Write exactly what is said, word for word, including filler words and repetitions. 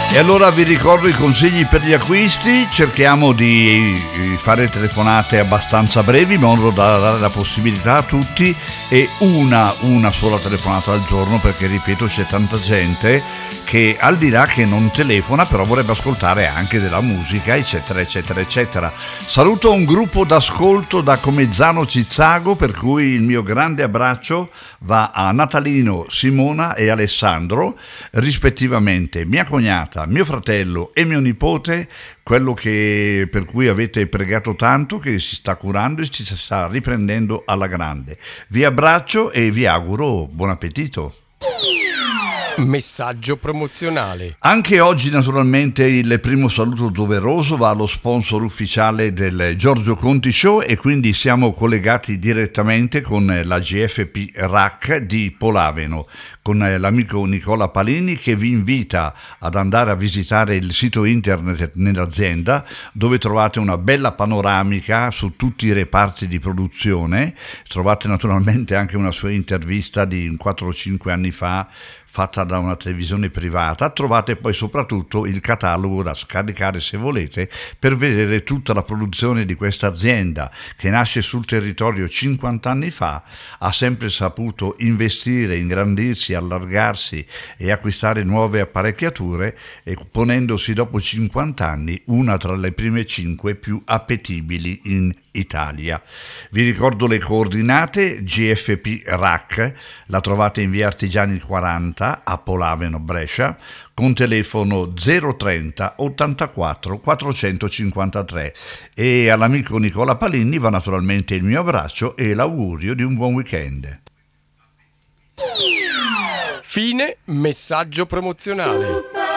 E allora vi ricordo i consigli per gli acquisti. Cerchiamo di fare telefonate abbastanza brevi in modo da dare la possibilità a tutti, e una, una sola telefonata al giorno, perché ripeto c'è tanta gente che al di là che non telefona però vorrebbe ascoltare anche della musica, eccetera eccetera eccetera. Saluto un gruppo d'ascolto da Comezzano Cizzago, per cui il mio grande abbraccio va a Natalino, Simona e Alessandro, rispettivamente mia cognata, mio fratello e mio nipote, quello che, per cui avete pregato tanto, che si sta curando e ci sta riprendendo alla grande. Vi abbraccio e vi auguro buon appetito. Messaggio promozionale. Anche oggi naturalmente il primo saluto doveroso va allo sponsor ufficiale del Giorgio Conti Show, e quindi siamo collegati direttamente con la G F P R A C di Polaveno, con l'amico Nicola Palini, che vi invita ad andare a visitare il sito internet nell'azienda, dove trovate una bella panoramica su tutti i reparti di produzione. Trovate naturalmente anche una sua intervista di quattro o cinque anni fa fatta da una televisione privata. Trovate poi soprattutto il catalogo da scaricare se volete, per vedere tutta la produzione di questa azienda che nasce sul territorio cinquanta anni fa, ha sempre saputo investire, ingrandirsi, allargarsi e acquistare nuove apparecchiature, e ponendosi dopo cinquanta anni una tra le prime cinque più appetibili in Italia. Vi ricordo le coordinate: G F P R A C, la trovate in via Artigiani quaranta a Polaveno, Brescia, con telefono zero trenta ottantaquattro quattrocentocinquantatré. E all'amico Nicola Palini va naturalmente il mio abbraccio e l'augurio di un buon weekend. Fine messaggio promozionale.